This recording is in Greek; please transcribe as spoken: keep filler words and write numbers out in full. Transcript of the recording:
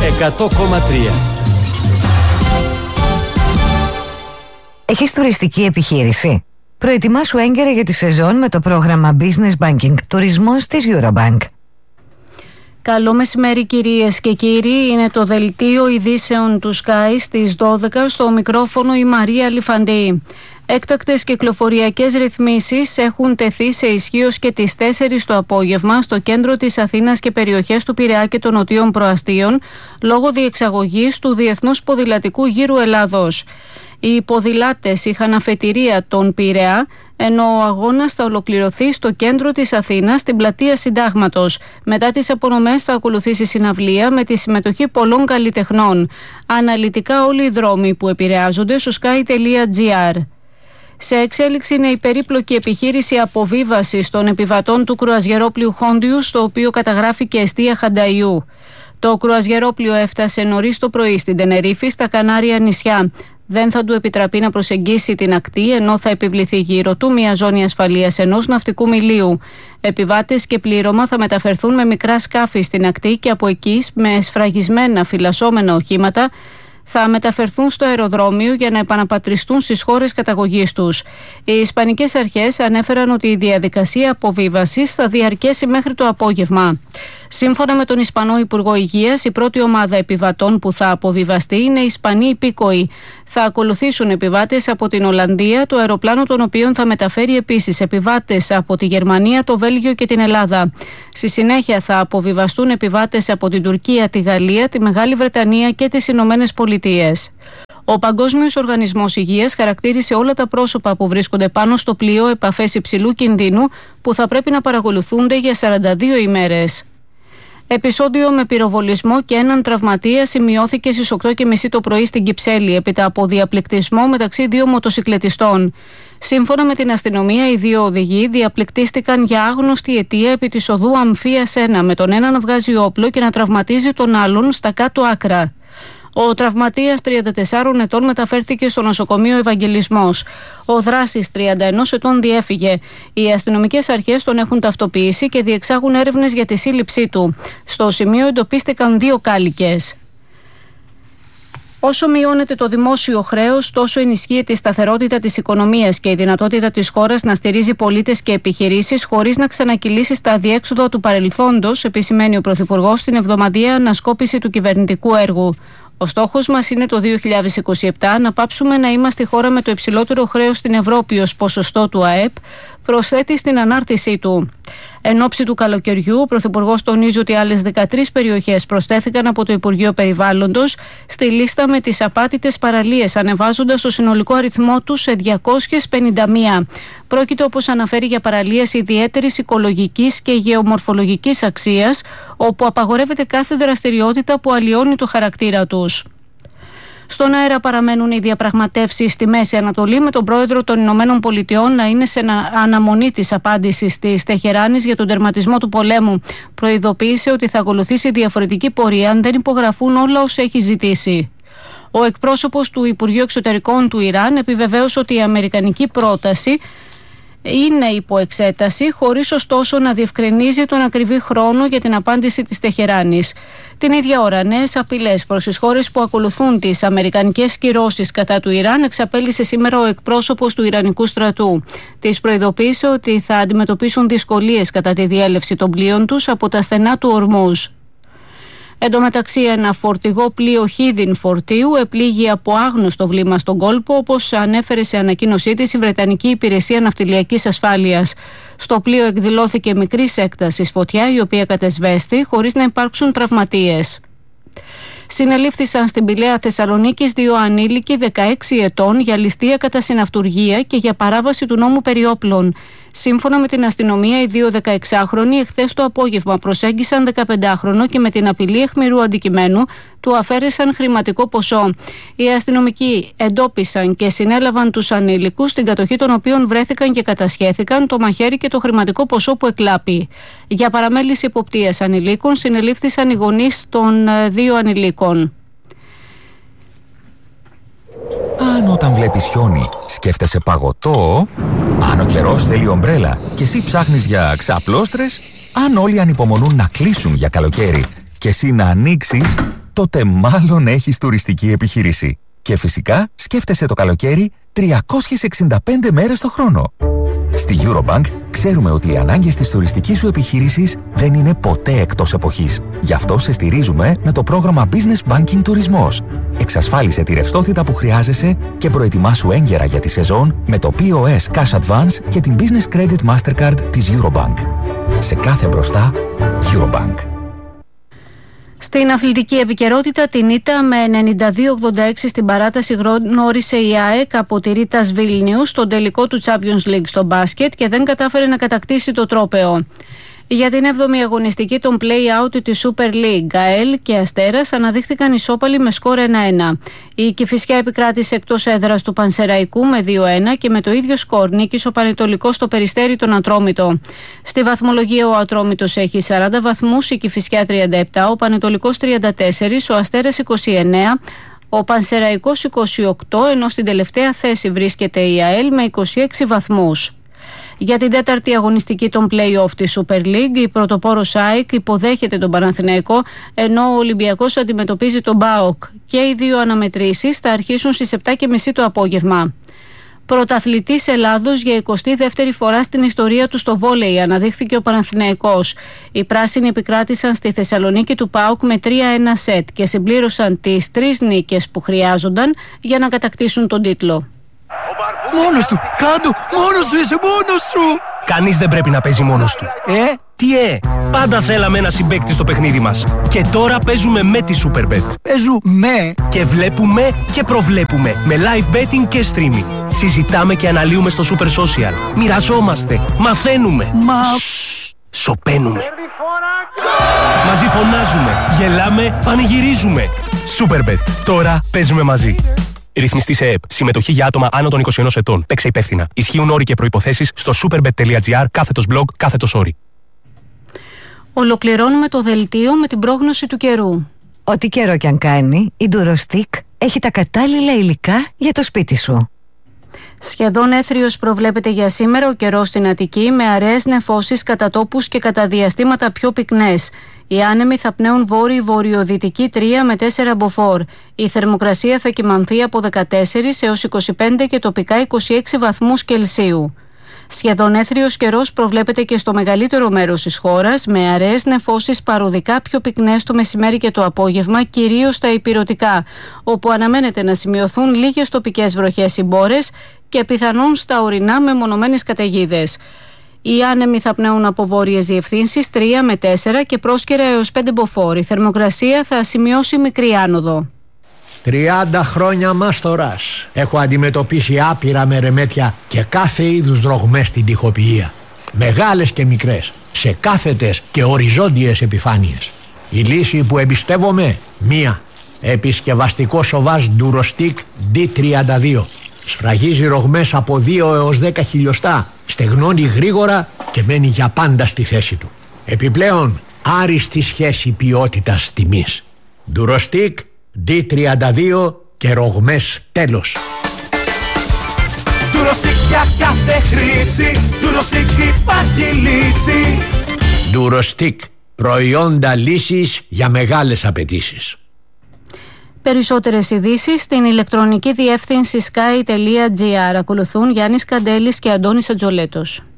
εκατό κόμμα τρία. Έχεις τουριστική επιχείρηση? Προετοιμάσου έγκαιρα για τη σεζόν με το πρόγραμμα Business Banking Τουρισμός της Eurobank. Καλό μεσημέρι κυρίες και κύριοι, είναι το δελτίο ειδήσεων του Sky στις δώδεκα, στο μικρόφωνο η Μαρία Λιφαντή. Έκτακτες κυκλοφοριακές ρυθμίσεις έχουν τεθεί σε ισχύ ως και τις τέσσερις το απόγευμα στο κέντρο της Αθήνας και περιοχές του Πειραιά και των Νοτίων Προαστίων λόγω διεξαγωγής του Διεθνούς Ποδηλατικού Γύρου Ελλάδος. Οι ποδηλάτες είχαν αφετηρία τον Πειραιά, ενώ ο αγώνας θα ολοκληρωθεί στο κέντρο της Αθήνας, στην πλατεία Συντάγματος. Μετά τις απονομές θα ακολουθήσει συναυλία με τη συμμετοχή πολλών καλλιτεχνών. Αναλυτικά όλοι οι δρόμοι που επηρεάζονται στο sky τελεία gr. Σε εξέλιξη είναι η περίπλοκη επιχείρηση αποβίβασης των επιβατών του κρουαζιερόπλοιου Χόντιους, στο οποίο καταγράφηκε εστία Χανταϊού. Το κρουαζιερόπλοιο έφτασε νωρίς το πρωί στην Τενερίφη, στα Κανάρια νησιά. Δεν θα του επιτραπεί να προσεγγίσει την ακτή, ενώ θα επιβληθεί γύρω του μια ζώνη ασφαλείας ενός ναυτικού μιλίου. Επιβάτες και πλήρωμα θα μεταφερθούν με μικρά σκάφη στην ακτή και από εκεί με σφραγισμένα φυλασσόμενα οχήματα θα μεταφερθούν στο αεροδρόμιο για να επαναπατριστούν στις χώρες καταγωγής τους. Οι ισπανικές αρχές ανέφεραν ότι η διαδικασία αποβίβασης θα διαρκέσει μέχρι το απόγευμα. Σύμφωνα με τον Ισπανό Υπουργό Υγείας, η πρώτη ομάδα επιβατών που θα αποβιβαστεί είναι Ισπανοί υπήκοοι. Θα ακολουθήσουν επιβάτες από την Ολλανδία, το αεροπλάνο των οποίων θα μεταφέρει επίσης επιβάτες από τη Γερμανία, το Βέλγιο και την Ελλάδα. Στη συνέχεια θα αποβιβαστούν επιβάτες από την Τουρκία, τη Γαλλία, τη Μεγάλη Βρετανία και τις Ηνωμένες Πολιτείες. Ο Παγκόσμιος Οργανισμός Υγείας χαρακτήρισε όλα τα πρόσωπα που βρίσκονται πάνω στο πλοίο επαφές υψηλού κινδύνου που θα πρέπει να παρακολουθούνται για σαράντα δύο ημέρες. Επεισόδιο με πυροβολισμό και έναν τραυματία σημειώθηκε στις οκτώ και μισή το πρωί στην Κυψέλη, έπειτα από διαπληκτισμό μεταξύ δύο μοτοσικλετιστών. Σύμφωνα με την αστυνομία, οι δύο οδηγοί διαπληκτίστηκαν για άγνωστη αιτία επί της οδού Αμφίας ένα, με τον ένα να βγάζει όπλο και να τραυματίζει τον άλλον στα κάτω άκρα. Ο τραυματίας τριάντα τεσσάρων ετών μεταφέρθηκε στο νοσοκομείο Ευαγγελισμός. Ο δράσης τριάντα ενός ετών διέφυγε. Οι αστυνομικές αρχές τον έχουν ταυτοποιήσει και διεξάγουν έρευνες για τη σύλληψή του. Στο σημείο εντοπίστηκαν δύο κάλικες. Όσο μειώνεται το δημόσιο χρέος, τόσο ενισχύεται η σταθερότητα της οικονομίας και η δυνατότητα της χώρας να στηρίζει πολίτες και επιχειρήσεις χωρίς να ξανακυλήσει στα αδιέξοδα του παρελθόντος, επισημαίνει ο Πρωθυπουργός στην εβδομαδιαία ανασκόπηση του κυβερνητικού έργου. Ο στόχος μας είναι το δύο χιλιάδες είκοσι επτά να πάψουμε να είμαστε η χώρα με το υψηλότερο χρέος στην Ευρώπη ως ποσοστό του ΑΕΠ, προσθέτει στην ανάρτησή του. Εν ώψη του καλοκαιριού, ο Πρωθυπουργός τονίζει ότι άλλες δεκατρείς περιοχές προσθέθηκαν από το Υπουργείο Περιβάλλοντος στη λίστα με τις απάτητες παραλίες, ανεβάζοντας το συνολικό αριθμό τους σε διακόσιες πενήντα μία. Πρόκειται, όπως αναφέρει, για παραλίες ιδιαίτερης οικολογικής και γεωμορφολογικής αξίας, όπου απαγορεύεται κάθε δραστηριότητα που αλλοιώνει το χαρακτήρα τους. Στον αέρα παραμένουν οι διαπραγματεύσεις στη Μέση Ανατολή, με τον πρόεδρο των Ηνωμένων Πολιτειών να είναι σε αναμονή της απάντησης της Τεχεράνης για τον τερματισμό του πολέμου. Προειδοποίησε ότι θα ακολουθήσει διαφορετική πορεία αν δεν υπογραφούν όλα όσα έχει ζητήσει. Ο εκπρόσωπος του Υπουργείου Εξωτερικών του Ιράν επιβεβαίωσε ότι η αμερικανική πρόταση είναι υπό εξέταση, χωρίς ωστόσο να διευκρινίζει τον ακριβή χρόνο για την απάντηση της Τεχεράνης. Την ίδια ώρα, νέες απειλές προς τις χώρες που ακολουθούν τις αμερικανικές κυρώσεις κατά του Ιράν εξαπέλυσε σήμερα ο εκπρόσωπος του Ιρανικού στρατού. Της προειδοποίησε ότι θα αντιμετωπίσουν δυσκολίες κατά τη διέλευση των πλοίων τους από τα στενά του Ορμούζ. Εν τω μεταξύ, ένα φορτηγό πλοίο χίδιν φορτίου επλήγει από άγνωστο βλήμα στον κόλπο, όπως ανέφερε σε ανακοίνωσή της η Βρετανική Υπηρεσία Ναυτιλιακής Ασφάλειας. Στο πλοίο εκδηλώθηκε μικρής έκτασης φωτιά, η οποία κατεσβέστη χωρίς να υπάρξουν τραυματίες. Συνελήφθησαν στην Πηλαία Θεσσαλονίκης δύο ανήλικοι δεκαέξι ετών για ληστεία κατά συναυτουργία και για παράβαση του νόμου περί όπλων. Σύμφωνα με την αστυνομία, οι δύο δεκαεξάχρονοι εχθές το απόγευμα προσέγγισαν δεκαπεντάχρονο και με την απειλή αιχμηρού αντικειμένου του αφαίρεσαν χρηματικό ποσό. Οι αστυνομικοί εντόπισαν και συνέλαβαν τους ανήλικους, στην κατοχή των οποίων βρέθηκαν και κατασχέθηκαν το μαχαίρι και το χρηματικό ποσό που εκλάπη. Για παραμέληση εποπτείας ανηλίκων συνελήφθησαν οι γονείς των δύο ανηλίκων. Αν όταν βλέπεις χιόνι σκέφτεσαι παγωτό, αν ο καιρός θέλει ομπρέλα και εσύ ψάχνεις για ξαπλώστρες, αν όλοι ανυπομονούν να κλείσουν για καλοκαίρι και εσύ να ανοίξεις, τότε μάλλον έχεις τουριστική επιχείρηση. Και φυσικά σκέφτεσαι το καλοκαίρι τριακόσιες εξήντα πέντε μέρες το χρόνο. Στη Eurobank ξέρουμε ότι οι ανάγκες της τουριστικής σου επιχείρησης δεν είναι ποτέ εκτός εποχής. Γι' αυτό σε στηρίζουμε με το πρόγραμμα Business Banking Τουρισμός. Εξασφάλισε τη ρευστότητα που χρειάζεσαι και προετοιμάσου έγκαιρα για τη σεζόν με το πι ο ες Cash Advance και την Business Credit Mastercard της Eurobank. Σε κάθε μπροστά, Eurobank. Στην αθλητική επικαιρότητα, την ήττα με ενενήντα δύο ογδόντα έξι στην παράταση γνώρισε η ΑΕΚ από τη Ρίτας Βίλνιους στον τελικό του Champions League στο μπάσκετ και δεν κατάφερε να κατακτήσει το τρόπαιο. Για την έβδομη αγωνιστική των play-out της Super League, ΑΕΛ και Αστέρας αναδείχθηκαν ισόπαλοι με σκορ ένα ένα. Η Κηφισιά επικράτησε εκτός έδρας του Πανσεραϊκού με δύο ένα και με το ίδιο σκορ νίκησε ο Πανετολικός στο Περιστέρι τον Ατρόμητο. Στη βαθμολογία ο Ατρόμητος έχει σαράντα βαθμούς, η Κηφισιά τριάντα επτά, ο Πανετολικός τριάντα τέσσερα, ο Αστέρας είκοσι εννέα, ο Πανσεραϊκός είκοσι οκτώ, ενώ στην τελευταία θέση βρίσκεται η ΑΕΛ με είκοσι έξι βαθμούς. Για την τέταρτη αγωνιστική των play-off της Super League, η πρωτοπόρος ΑΕΚ υποδέχεται τον Παναθηναϊκό, ενώ ο Ολυμπιακός αντιμετωπίζει τον ΠΑΟΚ. Και οι δύο αναμετρήσεις θα αρχίσουν στις επτά και μισή το απόγευμα. Πρωταθλητής Ελλάδος για εικοστή δεύτερη φορά στην ιστορία του στο βόλεϊ αναδείχθηκε ο Παναθηναϊκός. Οι πράσινοι επικράτησαν στη Θεσσαλονίκη του ΠΑΟΚ με τρία ένα σετ και συμπλήρωσαν τις τρεις νίκες που χρειάζονταν για να κατακτήσουν τον τίτλο. Μόνος του! Κάντο! Μόνος σου είσαι! Μόνος σου! Κανείς δεν πρέπει να παίζει μόνος του. Ε? Τι ε! Πάντα θέλαμε ένα συμπαίκτη στο παιχνίδι μας. Και τώρα παίζουμε με τη Superbet. Παίζουμε! Και βλέπουμε και προβλέπουμε. Με live betting και streaming. Συζητάμε και αναλύουμε στο Super Social. Μοιραζόμαστε. Μαθαίνουμε. Μα... Σωπαίνουμε. Μαζί φωνάζουμε. Γελάμε. Πανηγυρίζουμε. Superbet. Τώρα παίζουμε μαζί. Ρυθμιστή σε ΕΕΠ. Συμμετοχή για άτομα άνω των είκοσι ενός ετών. Παίξε υπεύθυνα. Ισχύουν όροι και προϋποθέσεις στο superbet.gr κάθετος blog κάθετος όροι. Ολοκληρώνουμε το δελτίο με την πρόγνωση του καιρού. Ό,τι καιρό κι αν κάνει, η Durostick έχει τα κατάλληλα υλικά για το σπίτι σου. Σχεδόν έθριος προβλέπεται για σήμερα ο καιρός στην Αττική, με αραιές νεφώσεις κατά τόπους και κατά διαστήματα πιο πυκνές. Οι άνεμοι θα πνέουν βόρειο-βορειοδυτική τρία με τέσσερα μποφόρ. Η θερμοκρασία θα κυμανθεί από δεκατέσσερα έως είκοσι πέντε και τοπικά είκοσι έξι βαθμούς Κελσίου. Σχεδόν έθριος καιρός προβλέπεται και στο μεγαλύτερο μέρος της χώρας, με αραιές νεφώσεις παροδικά πιο πυκνές το μεσημέρι και το απόγευμα, κυρίως στα ηπειρωτικά, όπου αναμένεται να σημειωθούν λίγες τοπικές βροχές ή μπόρες και πιθανόν στα ορεινά μεμονωμένες καταιγίδες. Οι άνεμοι θα πνέουν από βόρειες διευθύνσεις τρία με τέσσερα και πρόσκαιρα έως πέντε μποφόρ. Η θερμοκρασία θα σημειώσει μικρή άνοδο. τριάντα χρόνια μάστορας. Έχω αντιμετωπίσει άπειρα μερεμέτια και κάθε είδους δρογμές στην τοιχοποιία. Μεγάλες και μικρές, σε κάθετες και οριζόντιες επιφάνειες. Η λύση που εμπιστεύομαι, μία. Επισκευαστικό σοβάζ Durostick ντι τριάντα δύο. Σφραγίζει ρογμές από δύο έως δέκα χιλιοστά, στεγνώνει γρήγορα και μένει για πάντα στη θέση του. Επιπλέον, άριστη σχέση ποιότητας τιμής. Durostick ντι τριάντα δύο και ρογμές τέλος. Durostick για κάθε χρήση, Durostick υπάρχει λύση. Durostick, προϊόντα λύσης για μεγάλες απαιτήσεις. Περισσότερες ειδήσεις στην ηλεκτρονική διεύθυνση sky τελεία gr. Ακολουθούν Γιάννης Καντέλης και Αντώνης Ατζολέτος.